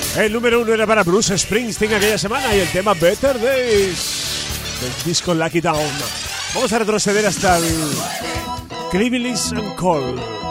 El número 1 era para Bruce Springsteen aquella semana y el tema Better Days del disco Lucky Down. Vamos a retroceder hasta el Cleveland and Cole.